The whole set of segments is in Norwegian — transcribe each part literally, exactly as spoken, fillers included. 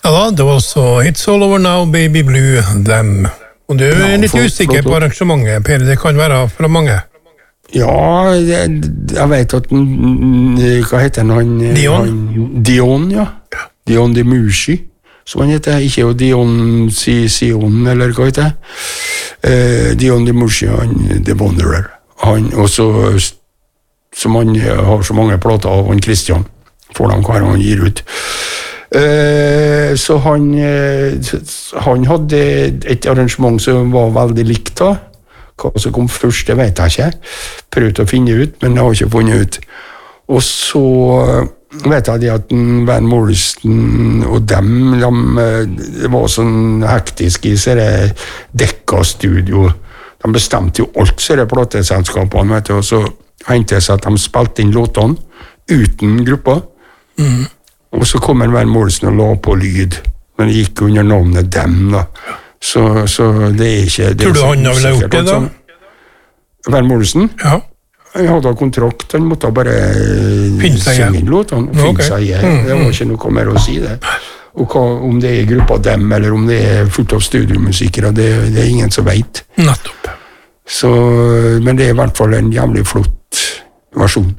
Ja, det var så It's All Over Now, Baby Blue, Them. Og du er litt usikker på arrangementet, Per, det kan være fra mange. Ja, jeg, jeg vet at hva heter han? Dion? Han, Dion, ja. Dion Dimushi, som han heter. Ikke jo Dion Sion, eller hva heter det? Uh, Dion Dimushi, han The Wanderer. Han også, som han har så mange plater av, han Christian, for dem hver han gir ut. Uh, så han, uh, han hadde et arrangement som var veldig likt da. Hva som kom først, det vet jeg ikke. Prøvde å finne ut, men jeg har ikke funnet ut. Og så vet jeg det at Van Morrison og dem, de, det var sånn hektisk i sånne Dekka-studio. De bestemte jo alt sånne plateselskapene, vet du, og så hentet det seg at de spilte inn låtene uten gruppa. Mm. Og så kom en Van Morrison og la på lyd, men det gikk under navnet dem da. Så, så det er ikke... Det Tror du er han ville gjort det da? Van Morrison? Ja. Han hadde kontrakt, han måtte bare synge inn låtene, finne okay. seg i. Det var ikke noe mer å si det. Og hva, om det er gruppa dem, eller om det er fullt av studiomusikere, det, det er ingen som vet. Nettopp. Så, men det er i hvert fall en jævlig flott versjon.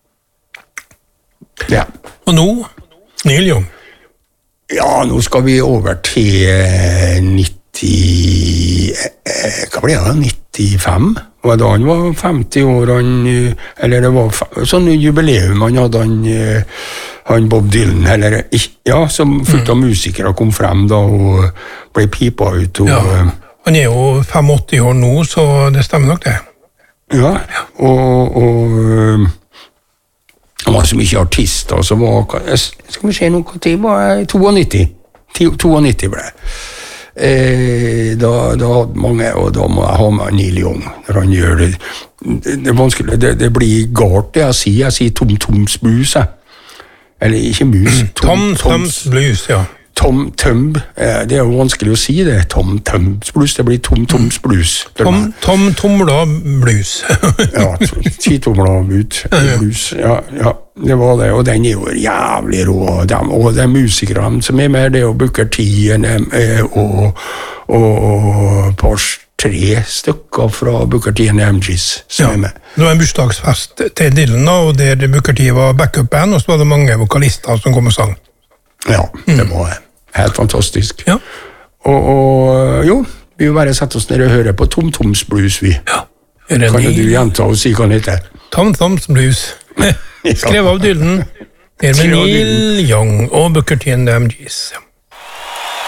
Ja. Og nå, Neil Young. Ja, nå skal vi over til nitti... Hva ble det da? nittifem? Og da han var femti år, han, eller det var sånn jubileum han hadde, han, han Bob Dylan, eller, ja, som fullt av musikere kom frem da, og ble pipa ut. Og, ja, han er jo åttifem år nå, så det stemmer nok det. Ja, og... og det var så mye artister, så var, skal vi se noe tid, var nittito. nittito ble det. Eh, da, da hadde mange, og da må jeg ha med Neil Young, når han gjør det. Det, det er vanskelig, det, det blir galt det jeg sier, jeg sier Tom Toms Blues, jeg. Eller ikke mus, Tom Toms Blues, ja. Tom Thumb, det er jo vanskelig å si det, Tom Thumbs Blues, det blir Tom Toms Blues. Tom, Tom Tomla Blues. Ja, ti tomla ut, blues, ja, ja, det var det, og den er jo jævlig rå, og det er musikere som er med, det er jo Booker T, og, og, og par tre stykker fra Booker T og M Gs som ja, er med. Det var en bursdagsfest til Dylan, og der Booker T var backup-band, og så var det mange vokalister som kom og sang. Ja, det var helt fantastisk. Ja. Og, og jo, vi vil bare sette oss ned og høre på Tom Toms Blues, vi. Ja. Kan du gjenta og si hva han heter? Tom Toms Blues. Skrev av Dylan. Der med Neil Young og Booker T and the M Gs.